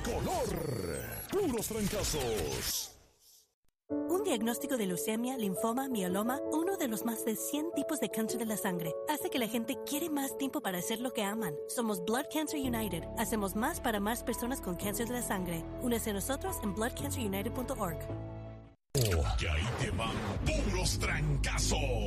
color. Puros trancazos. Un diagnóstico de leucemia, linfoma, mieloma, uno de los más de 100 tipos de cáncer de la sangre, hace que la gente quiere más tiempo para hacer lo que aman. Somos Blood Cancer United. Hacemos más para más personas con cáncer de la sangre. Únese a nosotros en bloodcancerunited.org. Y ahí te van puros trancazos.